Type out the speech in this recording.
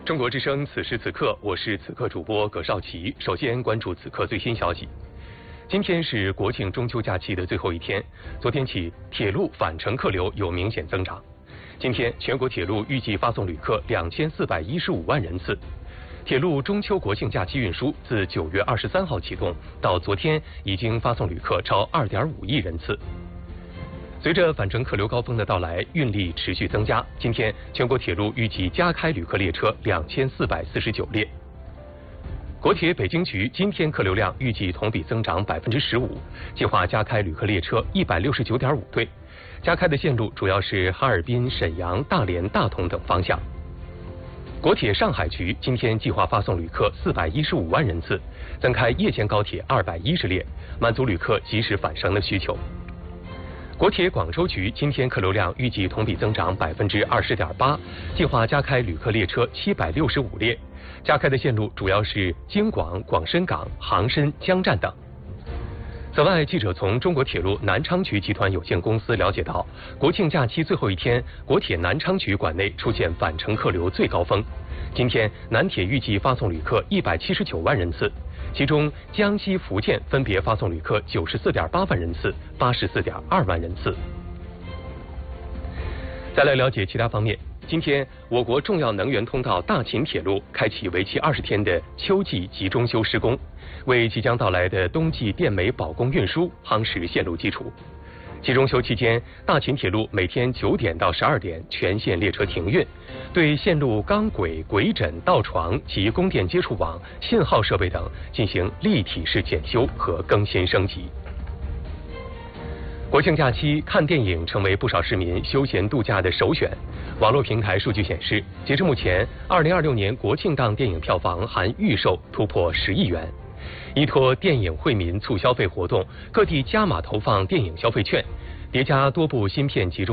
中国之声，此时此刻，我是此刻主播葛少奇。首先关注此刻最新消息。今天是国庆中秋假期的最后一天，昨天起，铁路返程客流有明显增长。今天，全国铁路预计发送旅客2415万人次。铁路中秋国庆假期运输自9月23号启动，到昨天已经发送旅客超2.5亿人次。随着返程客流高峰的到来，运力持续增加。今天，全国铁路预计加开旅客列车2449列。国铁北京局今天客流量预计同比增长15%，计划加开旅客列车169.5对，加开的线路主要是哈尔滨、沈阳、大连、大同等方向。国铁上海局今天计划发送旅客415万人次，增开夜间高铁210列，满足旅客及时返程的需求。国铁广州局今天客流量预计同比增长20.8%，计划加开旅客列车765列，加开的线路主要是京广、广深港、杭深、江站等。此外，记者从中国铁路南昌局集团有限公司了解到，国庆假期最后一天，国铁南昌局管内出现返程客流最高峰。今天，南铁预计发送旅客179万人次，其中江西、福建分别发送旅客94.8万人次、84.2万人次。再来了解其他方面。今天，我国重要能源通道大秦铁路开启为期20天的秋季集中修施工，为即将到来的冬季电煤保供运输夯实线路基础。集中修期间，大秦铁路每天9点到12点全线列车停运，对线路钢轨、轨枕、道床及供电接触网、信号设备等进行立体式检修和更新升级。国庆假期看电影成为不少市民休闲度假的首选。网络平台数据显示，截至目前，2026年国庆档电影票房含预售突破10亿元。依托电影惠民促消费活动，各地加码投放电影消费券，叠加多部新片集中